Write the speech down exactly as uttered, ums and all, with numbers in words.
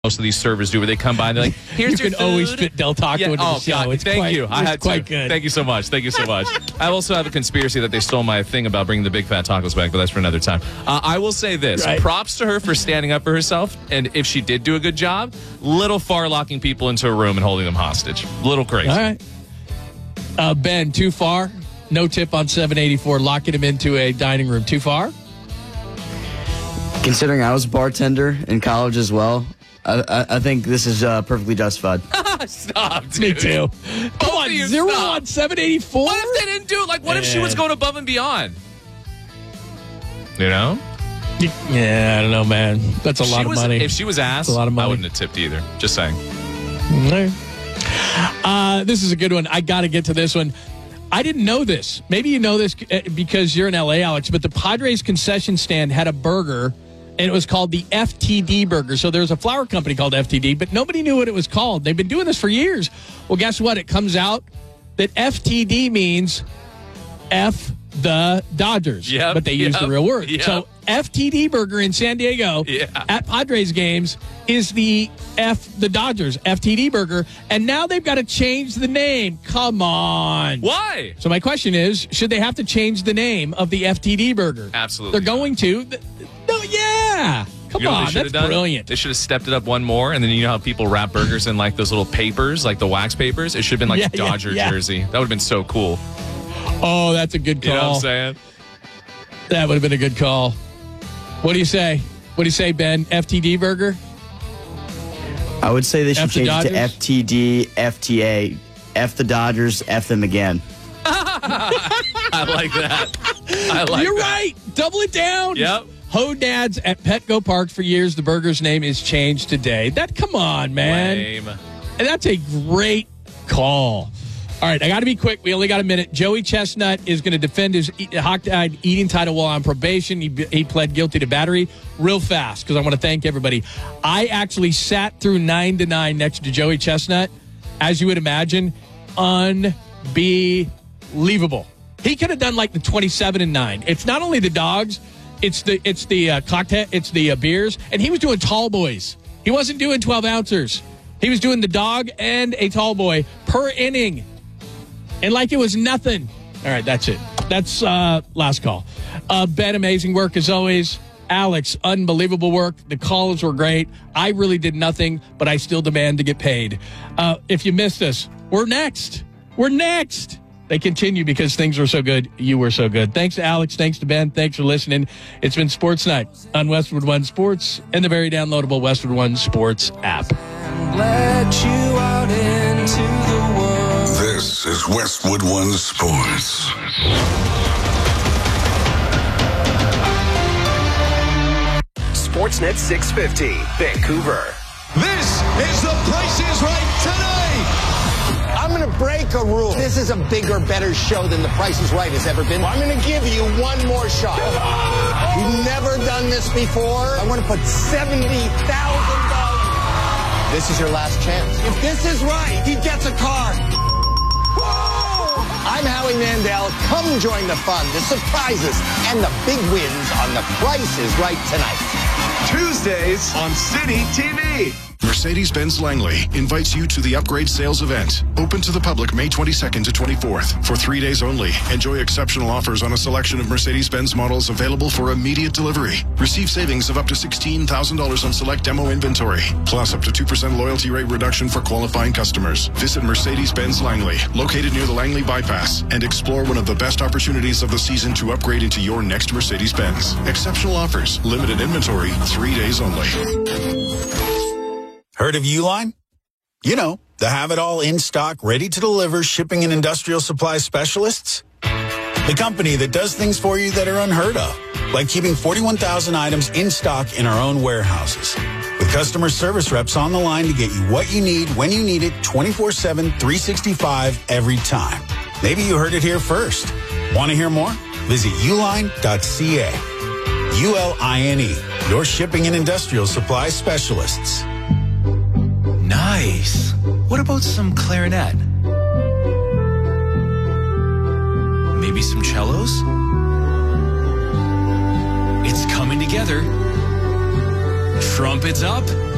most of these servers do, where they come by and they're like, here's you your can food. always fit Del Taco yeah. into oh, the show. God, It's thank quite, you. I it's had quite to. good. Thank you so much. Thank you so much. I also have a conspiracy that they stole my thing about bringing the big fat tacos back, but that's for another time. Uh, I will say this. Right. Props to her for standing up for herself, and if she did do a good job, little far locking people into a room and holding them hostage. Little crazy. All right. Uh, Ben, too far? No tip on seven eighty-four, locking him into a dining room. Too far? Considering I was a bartender in college as well, I, I, I think this is uh, perfectly justified. Stop, dude. Me too. Come Both on, of you zero stop. on seven eighty-four? What if they didn't do it? Like, what if she was Man. going above and beyond? You know? Yeah, I don't know, man. That's a If lot she of was, money. If she was asked, a lot of money. I wouldn't have tipped either. Just saying. Uh, this is a good one. I got to get to this one. I didn't know this. Maybe you know this because you're in L A, Alex, but the Padres concession stand had a burger, and it was called the F T D burger. So there's a flour company called F T D, but nobody knew what it was called. They've been doing this for years. Well, guess what? It comes out that F T D means F the Dodgers, Yep, but they use yep, the real word. yep. So F T D burger in San Diego Yeah. at Padres games is the F the Dodgers, F T D burger, and now they've got to change the name. Come on. Why? So my question is, should they have to change the name of the F T D burger? Absolutely They're going to. No, yeah. Come You know what on, they should that's have done? brilliant. They should have stepped it up one more, and then you know how people wrap burgers in like those little papers, like the wax papers? It should have been like Yeah, a yeah, Dodger yeah. jersey. That would have been so cool. Oh, that's a good call. You know what I'm saying? That would have been a good call. What do you say? What do you say, Ben? F T D burger? I would say they should F the change it to Dodgers? F T D, F T A, F the Dodgers, F them again. I like that. I like You're that. right. Double it down. Yep. Ho Dads at Petco Park for years. The burger's name is changed today. That, come on, man. Lame. And that's a great call. All right, I got to be quick. We only got a minute. Joey Chestnut is going to defend his e- Hawkeye eating title while on probation. He, he pled guilty to battery. Real fast, because I want to thank everybody. I actually sat through nine to nine next to Joey Chestnut. As you would imagine, unbelievable. He could have done like the twenty-seven and nine. It's not only the dogs, it's the it's the uh, cocktail, it's the uh, beers, and he was doing tall boys. He wasn't doing twelve ouncers. He was doing the dog and a tall boy per inning. And like it was nothing. All right, that's it. That's uh, last call. Uh, Ben, amazing work as always. Alex, unbelievable work. The calls were great. I really did nothing, but I still demand to get paid. Uh, if you missed us, we're next. We're next. They continue because things were so good. You were so good. Thanks to Alex. Thanks to Ben. Thanks for listening. It's been Sports Night on Westwood One Sports and the very downloadable Westwood One Sports app. Let you out into the world. This is Westwood One Sports. Sportsnet six fifty, Vancouver. This is The Price is Right today. I'm going to break a rule. This is a bigger, better show than The Price is Right has ever been. I'm going to give you one more shot. You've never done this before. I want to put seventy thousand dollars. This is your last chance. If this is right, he gets a car. I'm Howie Mandel. Come join the fun, the surprises, and the big wins on The Price is Right tonight. Tuesdays on City T V. Mercedes-Benz Langley invites you to the upgrade sales event. Open to the public May twenty-second to twenty-fourth. For three days only, enjoy exceptional offers on a selection of Mercedes-Benz models available for immediate delivery. Receive savings of up to sixteen thousand dollars on select demo inventory, plus up to two percent loyalty rate reduction for qualifying customers. Visit Mercedes-Benz Langley, located near the Langley Bypass, and explore one of the best opportunities of the season to upgrade into your next Mercedes-Benz. Exceptional offers, limited inventory, three days only. Heard of Uline? You know, the have-it-all in-stock, ready-to-deliver shipping and industrial supply specialists. The company that does things for you that are unheard of, like keeping forty-one thousand items in stock in our own warehouses. With customer service reps on the line to get you what you need, when you need it, twenty-four seven, three sixty-five, every time. Maybe you heard it here first. Want to hear more? Visit uline dot c a. U L I N E, your shipping and industrial supply specialists. Nice. What about some clarinet? Maybe some cellos? It's coming together. Trumpets up.